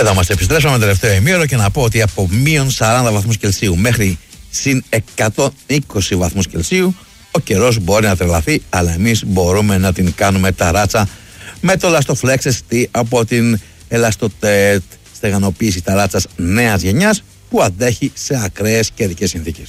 Εδώ μας επιστρέψαμε τελευταίο ημίωρο και να πω ότι από μείον 40 βαθμούς Κελσίου μέχρι συν 120 βαθμούς Κελσίου ο καιρός μπορεί να τρελαθεί, αλλά εμείς μπορούμε να την κάνουμε ταράτσα με το Elastoflex ST από την Elastotet, στεγανοποίηση ταράτσας νέας γενιάς που αντέχει σε ακραίες καιρικές συνθήκες.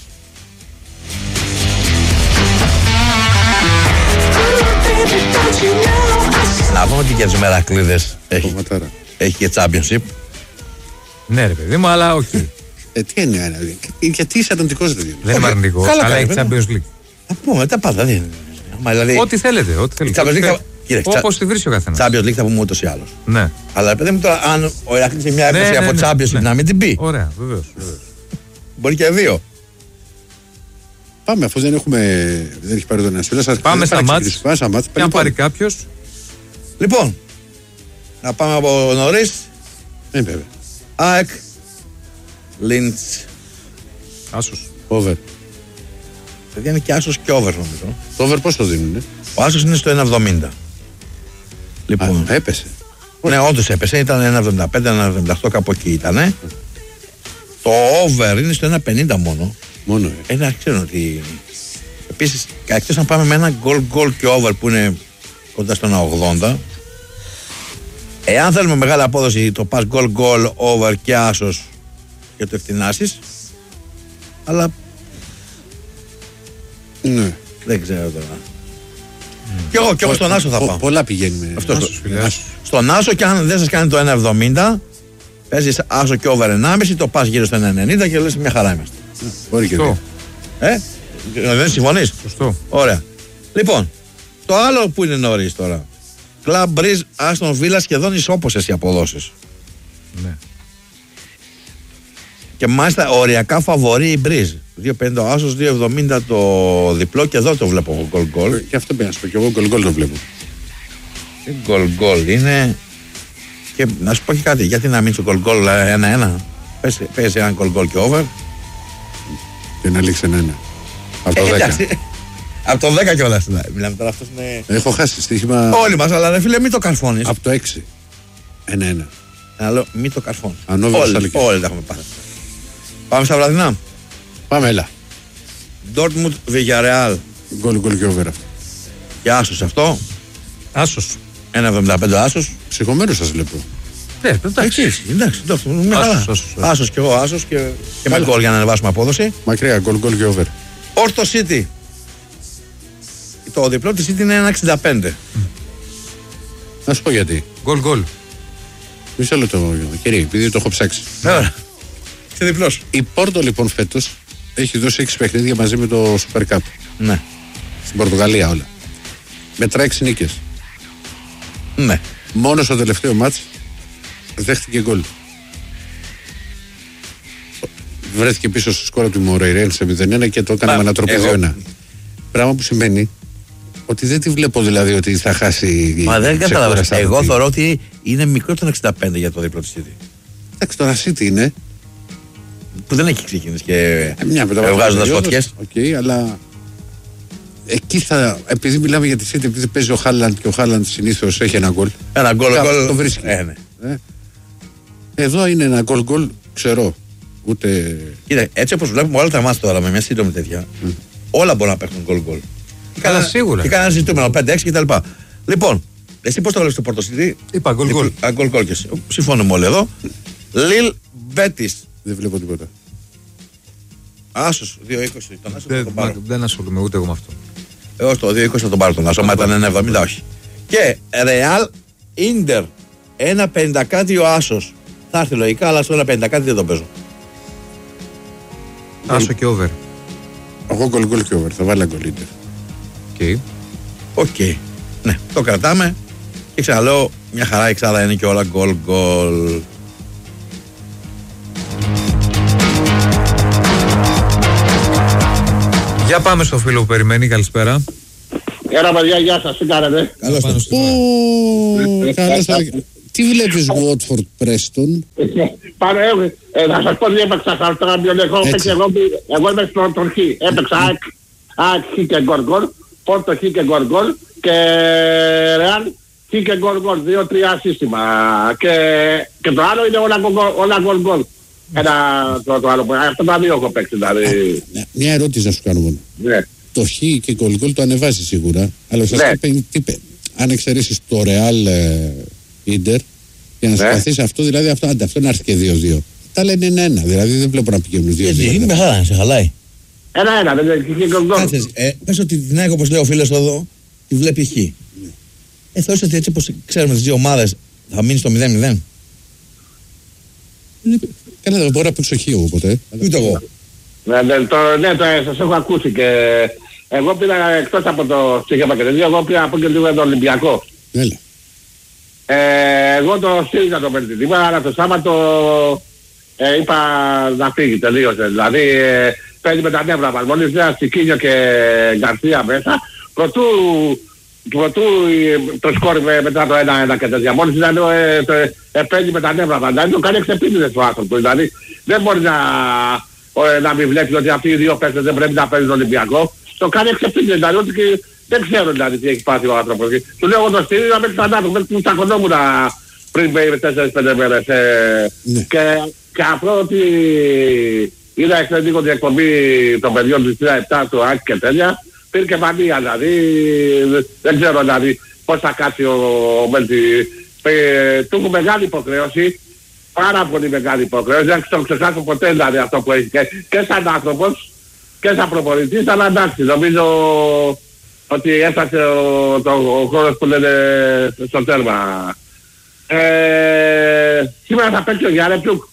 Να πούμε ότι για τους Μερακλείδες έχει και Championship. Ναι ρε παιδί μου, αλλά όχι. Τι είναι, γιατί είσαι αρνητικός δηλαδή. Δεν είμαι αρνητικός, αλλά έχει Champions League. Να πούμε τα πάντα. Δηλαδή, ό,τι θέλετε. Όπως τη βρει ο καθένας. Champions League θα πούμε ούτως ή άλλως. Ναι. Αλλά παιδί μου τώρα, αν ο Ηρακλής είναι μια έκδοση από Champions League, να μην την πει. Ωραία, βεβαίως. Μπορεί και δύο. Πάμε, αφού δεν έχει πάρει τον Ασφίλα. Πάμε στα μάτς. Και αν πάρει κάποιος. Λοιπόν, να πάμε από νωρίς. Βέβαια. ΑΕΚ, Λίντς. Άσος. Over. Παιδιά είναι και άσος και over νομίζω. Το over πόσο δίνουνε? Ο άσος είναι στο 1,70. Λοιπόν. Έπεσε. Ναι, όντως έπεσε. Ήταν 1,75, 1,78 κάπου εκεί ήταν. Το over είναι στο 1,50 μόνο. Μόνο. Να ξέρω ότι. Επίσης, εκτός να πάμε με ένα goal και over που είναι κοντά στο 1,80. Εάν θέλουμε μεγάλη απόδοση, το πας goal, over και άσος και το ευθυνάσεις. Αλλά. Ναι. Δεν ξέρω τώρα. Κι εγώ στον άσο θα πάω. Πολλά πηγαίνουμε. Στον άσο, και αν δεν σας κάνει το 1,70, παίζεις άσο και over 1,5, το πας γύρω στο 1,90 και λες μια χαρά είμαστε. Μπορεί και δύο. Δεν συμφωνείς? Σωστό. Ωραία. Λοιπόν, το άλλο που είναι νωρίς τώρα. Club Breeze, Aston Villa, σχεδόν ισόπωσες οι αποδόσεις. Ναι. Και μάλιστα οριακά φαβορεί η Breeze. 2,50 ο άσος, 2,70 το διπλό, και εδώ το βλέπω goal. Και αυτό πρέπει να σου πω, και εγώ goal το βλέπω. Goal είναι. Και να σου πω και κάτι, γιατί να μην σου goal 1-1. Παίζει ένα goal και over. Και να λήξει 1-1. Από το 10. Από το 10 κιόλας. Μιλάμε τώρα, αυτός είναι. Έχω χάσει στοίχημα. Όλοι μας, αλλά ρε φίλε, μην το καρφώνεις. Από το 6. 1-1. Άλλο, μην το καρφώνεις. Όλοι τα έχουμε πάρει. Πάμε στα βραδινά. Πάμε, έλα. Dortmund, Villarreal. Γκολ και over αυτό. Και άσος αυτό. Άσος. 1,75 άσος. Ψυχωμένος σας βλέπω. Εντάξει, άσος και εγώ άσος και με γκολ για να ανεβάσουμε απόδοση. Μακριά, γκολ και over. Όρτο City. Το διπλό της City είναι 1,65. Να σου πω γιατί. Γκολ. Μισό λεπτό, κύριε, επειδή το έχω ψάξει. Ωραία. Και διπλός. Η Πόρτο λοιπόν φέτος έχει δώσει 6 παιχνίδια μαζί με το Super Cup. Ναι. Στην Πορτογαλία όλα. Μετράει 6 νίκες. Ναι. Μόνο στο τελευταίο μάτς δέχτηκε γκολ. Βρέθηκε πίσω στο σκόρα του Μορέιρεν σε 0-1 και το έκανε με ανατροπή 2-1. Πράγμα που σημαίνει ότι δεν τη βλέπω δηλαδή ότι θα χάσει. Μα δεν καταλαβαίνω. Εγώ θεωρώ ότι είναι μικρό το 65 για το διπλό της City. Εντάξει, τώρα City είναι. Που δεν έχει ξεκινήσει και βγάζοντας φωτιές. Οκ, αλλά εκεί θα. Επειδή μιλάμε για τη City, επειδή παίζει ο Χάλαντ και ο Χάλαντ συνήθως έχει ένα γκολ. Ένα γκολ. Το βρίσκει. Ναι. Εδώ είναι ένα γκολ, ξέρω. Ούτε. Κοίτα, έτσι όπως βλέπουμε όλα τα μάτια τώρα με μια σύντομη τέτοια, όλα μπορούν να παίχνουν γκολ. Καλά, σίγουρα. Και κανένα ζητούμενο 5-6 κτλ. Λοιπόν, εσύ πώς το βλέπεις το Πόρτο City? Είπα γκολ. Και εσύ. Συμφωνούμε όλοι εδώ. Λιλ Μπέτις. Δεν βλέπω τίποτα. Άσος 2,20. Δεν ασχολούμαι ούτε εγώ με αυτό. Εγώ στο 2,20 θα τον πάρω τον Άσο. Μα ήταν 1,70 όχι. Και Real Ίντερ 1,50 κάτι ο Άσος. Θα έρθει λογικά, αλλά στο 1,50 κάτι δεν το παίζω. Άσο και over. Εγώ γκολ και over. Θα βάλω γκολ Ίντερ. Οκ. Ναι, το κρατάμε. Και ξαναλέω, μια χαρά η εξάδα είναι και όλα γκολ. Για πάμε στο φίλο που περιμένει, καλησπέρα. Έλα παιδιά, γεια σας, τι κάνετε? Καλώς. Τι βλέπεις Watford Preston? Θα σας πω τι έπαιξα εγώ είμαι στον Χ. Έπαιξα ΑΕΚ Χ και γκολ, Πόρτο Χ και γκολ και Ρεάλ kick και γκολ, 2-3 σύστημα. Και το άλλο είναι όλα γκολ. Το άλλο, αυτό τα δύο έχω παίξει δηλαδή. Μια ερώτηση να σου κάνω μόνο. Ναι. Το χ και γκολ το ανεβάζει σίγουρα, αλλά ουσιαστικά αν εξαιρέσεις το Real Inter, για να συμπαθείς αυτό, δηλαδή αυτό να έρθει και 2-2. Τα λένε 1-1, δηλαδή δεν βλέπω να πηγαίνουν 2-2. Είναι μεγάλα, σε χαλάει. 1-1, δεν είναι γκολ. Κάτσε, πες ότι την ΑΕΚ, όπως λέει ο φίλος εδώ, τη βλέπει χ. Θεωρείς ότι έτσι όπως ξέρουμε τις δύο ομάδες θα μείνει στο 0-0? Καλά, δεν μπορώ να παίξω χ εγώ ποτέ. Ούτε εγώ. Ναι, σας έχω ακούσει και εγώ πήρα εκτός από το στοίχημα και τέτοιο, εγώ πήρα από και λίγο τον Ολυμπιακό. Έλα. Εγώ το στήριζα το πεντητήμα, αλλά το Σάββατο είπα να φύγει, τελείωσε. Δηλαδή παίρνει με τα νεύρα μας. Μόλις μια Στικίνιο και Γκαρσία μέσα, προτού το σκόρ μετά το 1-1 και τέτοια. Μόλις δηλαδή παίρνει με τα νεύρα μας. Δηλαδή το κάνει εξεπίνητες ο άνθρωπος. Δηλαδή δεν μπορεί να μην βλέπει ότι αυτοί οι δύο παίκτες δεν πρέπει να παίζουν τον Ολυμπιακό. Το κάνει εξεπίνητες. Δηλαδή ότι δεν ξέρω δηλαδή τι έχει πάθει ο άνθρωπος. Του λέω εγώ το στήριζα μέχρι θανάτου, μέχρι που τσακωνόμουν πριν 4-5 μέρες. Και αυτό ότι είδα εχθές λίγο την εκπομπή των παιδιών της 3-7 του Άκη και τέτοια, πήρε και μανία δηλαδή, δεν ξέρω δηλαδή πώς θα κάτσει ο Μέλτη. Του έχω μεγάλη υποχρέωση, πάρα πολύ μεγάλη υποχρέωση, δεν το ξεχάσω ποτέ δηλαδή αυτό που έχει και σαν άνθρωπος και σαν προπονητής, αλλά εντάξει, νομίζω ότι έφτασε ο χώρος που λένε στο τέρμα. Σήμερα θα παίξει ο Γιάρεπιουκ.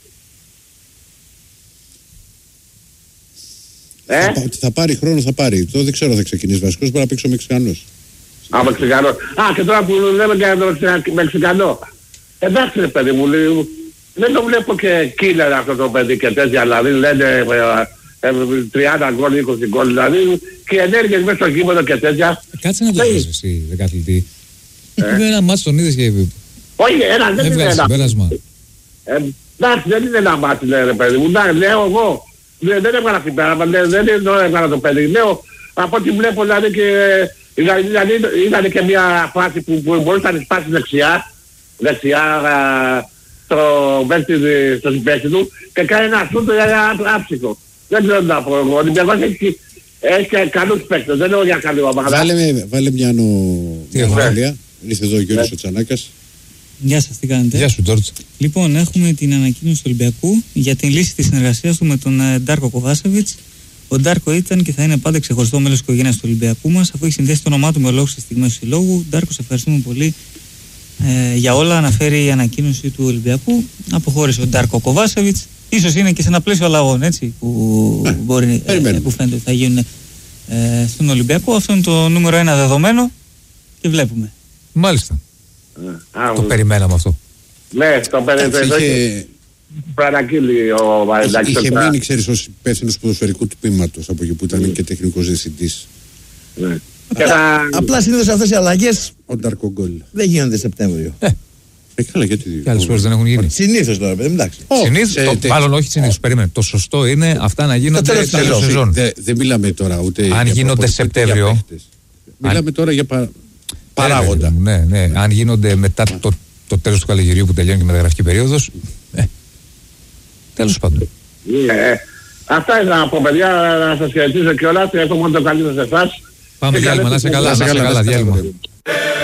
Θα πάρει χρόνο, θα πάρει. Το δεν ξέρω αν θα ξεκινήσει βασικός, μπορεί να παίξει ο Μεξικανός. Μεξικανός. Και τώρα που λέμε για τον Μεξικανό. Εντάξει ρε παιδί μου, δεν το βλέπω και killer αυτό το παιδί και τέτοια, δηλαδή λένε 30 γκολ, 20 γκολ, δηλαδή και οι ενέργειες μέσα στο γήπεδο και τέτοια. Κάτσε να το δεις εσύ, δεκαθλητή. Είπε ένα μάτς τον είδες και... Όχι, δεν είναι ένα. Εντάξει, δεν είναι ένα μάτι, ρε παιδί μου. Λέω εγώ. Δεν έβγαλα την πέρα, δεν έβγαλα το παιδί. Λέω, από ό,τι βλέπω δηλαδή και... Ήταν και μια φάση που μπορούσε να σπάσει δεξιά στο βέλτη στο συμπέκτη του και κάνει ένα σούτο για άψυχο. Δεν ξέρω να πω. Ο Ολυμπιακός έχει και καλούς παίκτες, δεν λέω για καλή ομάδα. Βάλε μια νοβέλια. Ήρθε εδώ ο Γιώργος ο Τσανάκας. Γεια σας, τι κάνετε? Γεια σου, Τζόρτζ. Λοιπόν, έχουμε την ανακοίνωση του Ολυμπιακού για την λύση της συνεργασίας του με τον Ντάρκο Κοβάσεβιτς. Ο Ντάρκο ήταν και θα είναι πάντα ξεχωριστό μέλος της οικογένειας του Ολυμπιακού μας, αφού έχει συνδέσει το όνομά του με λόγους της στιγμής του συλλόγου. Ντάρκο, σε ευχαριστούμε πολύ για όλα. Αναφέρει η ανακοίνωση του Ολυμπιακού. Αποχώρησε ο Ντάρκο Κοβάσεβιτς. Ίσως είναι και σε ένα πλαίσιο αλλαγών, έτσι, που φαίνεται ότι θα γίνουν στον Ολυμπιακό. Αυτό είναι το νούμερο 1 δεδομένο και βλέπουμε. Μάλιστα. Το περιμέναμε αυτό. Ναι, το περιμέναμε. Παρακύλει ο Βαρεντάκης. Είχε μείνει, ξέρεις, ως υπεύθυνος ποδοσφαιρικού του τμήματος από εκεί που ήταν και τεχνικός διευθυντής. Απλά συνήθως αυτές οι αλλαγές δεν γίνονται Σεπτέμβριο. Καλά, γιατί. Και άλλες φορές δεν έχουν γίνει. Συνήθως τώρα, παιδί, εντάξει. Μάλλον όχι συνήθως, περίμενε. Το σωστό είναι αυτά να γίνονται τέλος σεζόν. Δεν μιλάμε τώρα ούτε. Αν γίνονται Σεπτέμβριο. Μιλάμε τώρα για παράγοντα. Ναι. Αν γίνονται μετά το τέλος του καλοκαιριού που τελειώνει και η μεταγραφική περίοδος. Τέλος πάντων. Αυτά είναι από παιδιά, να σας χαιρετήσω κιόλας. Έχω μόνο το καλύτερο σε εσάς. Πάμε διάλειμμα, να είσαι καλά, διάλειμμα.